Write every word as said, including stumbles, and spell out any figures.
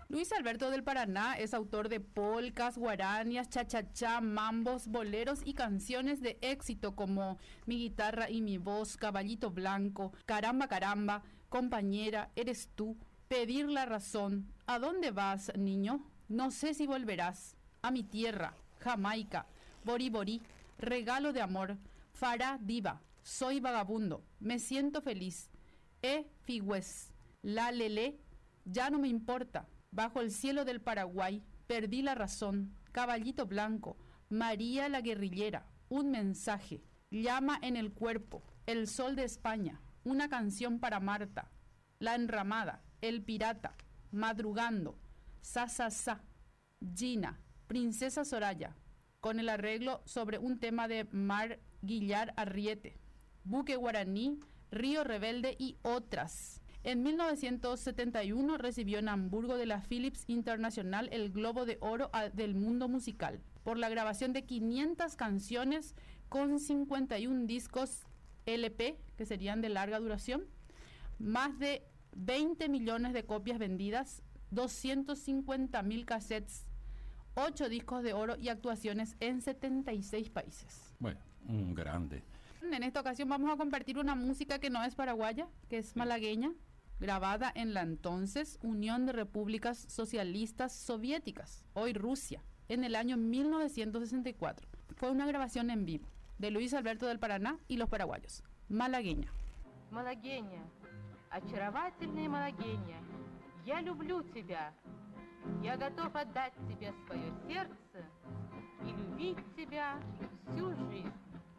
Luis Alberto del Paraná es autor de polcas, guaranías, cha-cha-cha, mambos, boleros y canciones de éxito como Mi guitarra y mi voz, Caballito Blanco, Caramba Caramba, Compañera, Eres tú, Pedir la razón, ¿A dónde vas, niño? No sé si volverás, A mi tierra, Jamaica, Bori Bori, Regalo de amor, Fará diva, Soy vagabundo, Me siento feliz, E figües, La lele, Ya no me importa, Bajo el cielo del Paraguay, Perdí la razón, Caballito Blanco, María la guerrillera, Un mensaje, Llama en el cuerpo, El sol de España, Una canción para Marta, La enramada, El pirata, Madrugando, Sa Sa Sa, Gina, Princesa Soraya, con el arreglo sobre un tema de Mar Guillar Arriete, Buque Guaraní, Río Rebelde y otras. En mil novecientos setenta y uno recibió en Hamburgo de la Philips Internacional el Globo de Oro del Mundo Musical por la grabación de quinientas canciones con cincuenta y uno discos L P, que serían de larga duración, más de veinte millones de copias vendidas, doscientos cincuenta mil cassettes, ocho discos de oro y actuaciones en setenta y seis países. Bueno, un grande. En esta ocasión vamos a compartir una música que no es paraguaya, que es malagueña, grabada en la entonces Unión de Repúblicas Socialistas Soviéticas, hoy Rusia, en el año mil novecientos sesenta y cuatro. Fue una grabación en vivo de Luis Alberto del Paraná y los paraguayos. Malagueña. Malagueña, очаровательная Malagueña, я люблю тебя. Я готов отдать тебе свое сердце и любить тебя всю жизнь.